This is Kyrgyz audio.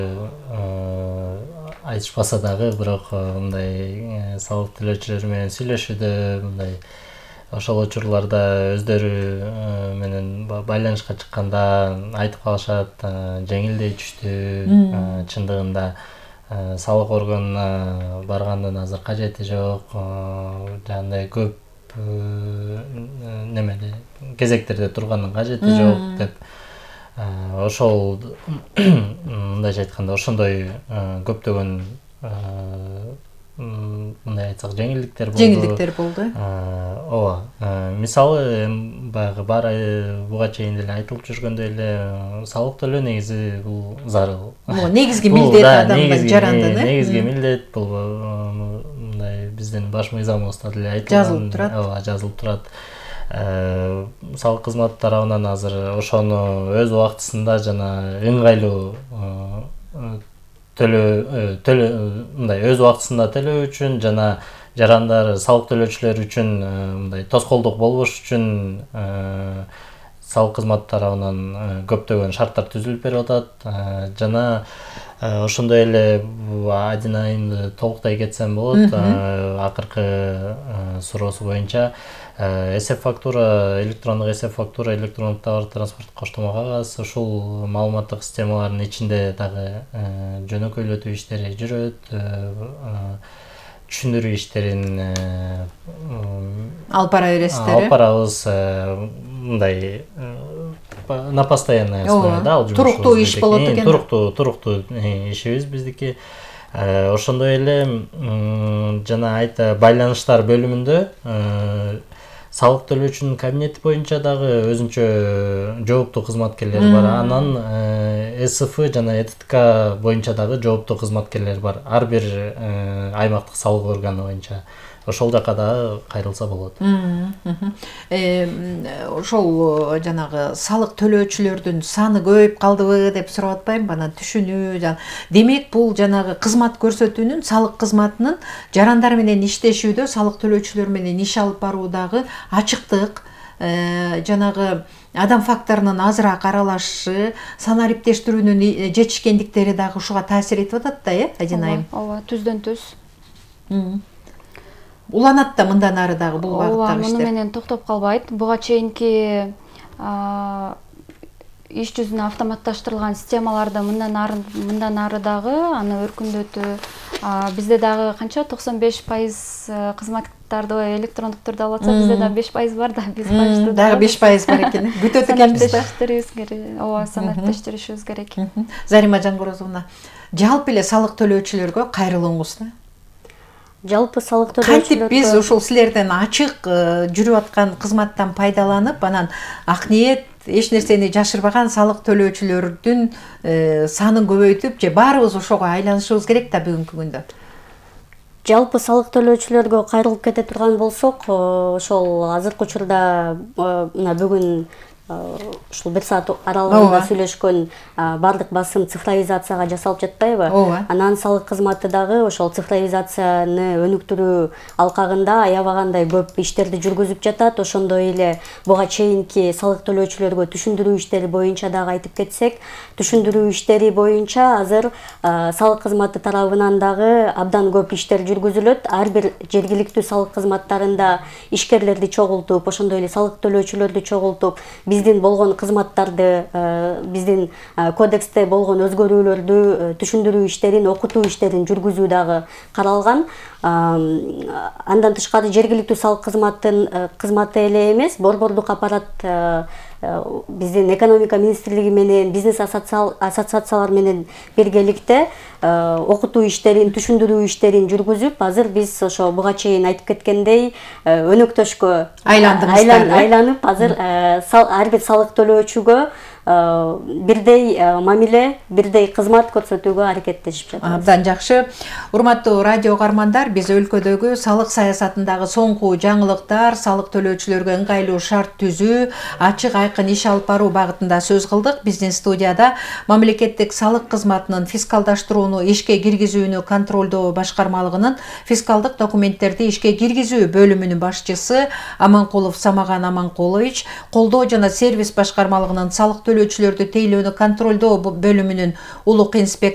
айтышпаса дагы, бирок мындай салык төлөөчүлөр менен сүйлөшүүдө, мындай ошол учурларда өздөрү менен байланышка чыкканда айтып калышат, жеңилдей түштү, чындыгында салык органына баргандын азыр кажети жок, жандай көп немеде кезектерде тургандын кажети жок деп, ошол мындайча айтканда ошондой көптөгөн мындай айтсак жеңилдиктер болду. Ооба. Мисалы баягы буга чейин деле айтылып жүргөндөй эле салык төлөө негизи бул зарыл. Негизги милдет адамдын жарандын. Негизги милдет бул мындай биздин баш мыйзамыбызда деле айтылган. Жазылып турат. Салык кызматы тарабынан азыр ошону өз убактысында жана ыңгайлуу мындай өз убактысында төлөө үчүн жана жарандар салык төлөөчүлөр үчүн мындай тоскоолдук болбош үчүн салык кызматы тарабынан көптөгөн шарттар түзүлүп берип атат. Жана ошондой эле один айымды толуктай кетсем болот. Акыркы суроосу боюнча эсеп-фактура, электрондук эсеп-фактура, электрондук товар транспорт коштомо кагаз, ушул маалыматтык системалардын ичинде дагы жөнөкөйлөтүү иштери жүрөт, түшүндүрүү иштерин алып бара бересиздер. Алып барабыз, мындай на постоянной основе да, ал туруктуу иш болот экен. Туруктуу ишибиз биздики. Ошондой эле жана байланыштар бөлүмүндө салык төлөөчүнүн кабинети боюнча дагы өзүнчө жооптуу кызматкерлер бар. Анан СФ жана ЭТТК боюнча дагы жооптуу кызматкерлер бар. Ар бир аймактык салык органы боюнча. Ошол жака дагы кайрылса болот. Ошол жанагы салык төлөөчүлөрдүн саны көбөйүп калдыбы деп сурап атпаймынбы? Анан түшүнүү. Демек, бул жанагы кызмат көрсөтүүнүн, салык кызматынын жарандар менен иштешүүдө, салык төлөөчүлөр менен иш алып баруудагы ачыктык, жанагы адам факторунун азыраак аралашышы, санариптештирүүнүн жетишкендиктери дагы ушуга таасир этип атат да, Адина айым? Ооба, түздөн түз. Уланат да мындан ары дагы бул багыттагы иштер. Муну менен токтоп калбайт. Буга чейинки иш жүзүнө автоматташтырылган системаларды мындан ары дагы аны өркүндөтүү. Бизде дагы канча 95% кызматтарды электрондук түрдө алып атса, бизде дагы 5% бар да, биз башта дагы 5% бар экен. Бүтөт экенбиз да. Ооба, санариптештиришибиз керек. Зарима Жангорозовна, жалпы эле салык төлөөчүлөргө кайрылууңуз да? Жалпы салык төлөөчүлөр кантип биз ушул силерден ачык жүрүп аткан кызматтан пайдаланып, анан ак ниет, эч нерсени жашырбаган салык төлөөчүлөрдүн санын көбөйтүп, же баарыбыз ошого айланышыбыз керек да бүгүнкү күндө? Жалпы салык төлөөчүлөргө кайрылып кете турган болсок, ошол азыркы учурда мына бүгүн ушул 1 саат аралыгында сүйлөшкөн бардык басым цифровизацияга жасалып жатпайбы? Анан салык кызматы дагы ошол цифровизацияны өнүктүрүү алкагында аябагандай көп иштерди жүргүзүп жатат. Ошондой эле буга чейинки салык төлөөчүлөргө түшүндүрүү иштери боюнча дагы айтып кетсек, түшүндүрүү иштери боюнча азыр салык кызматы тарабынан дагы абдан көп иштер жүргүзүлөт. Ар бир жергиликтүү салык кызматтарында ишкерлерди чогултуп, ошондой эле салык төлөөчүлөрдү чогултуп, биздин болгон кызматтарды, биздин кодексте болгон өзгөрүүлөрдү түшүндүрүү иштерин, окутуу иштерин жүргүзүү дагы каралган. Андан тышкары жергиликтүү салык кызматы эле эмес, борбордук аппарат биздин экономика министрлиги менен, бизнес ассоциациялар менен биргеликте окутуу иштерин, түшүндүрүү иштерин жүргүзүп, азыр биз ошо буга чейин айтып кеткендей өнөктөшкө айланып, азыр ар бир салык төлөөчүгө бирдей мамиле, бирдей кызмат көрсөтүүгө аракеттешип жатабыз. Абдан жакшы. Урматтуу радио угармандар, биз өлкөдөгү салык саясатындагы соңку жаңылыктар, салык төлөөчүлөргө ыңгайлуу шарт түзүү, ачык айкын иш алып баруу багытында сөз кылдык. Биздин студияда мамлекеттик салык кызматынын фискалдаштырууну ишке киргизүүнү контролдоо башкармалыгынын фискалдык документтерди ишке киргизүү бөлүмүнүн башчысы Аманкулов Самаган Аманкулович, колдоо жана сервис башкармалыгынын салык төлөөчүлөрдү тейлөөнү контролдоо бөлүмүнүн улук инспектору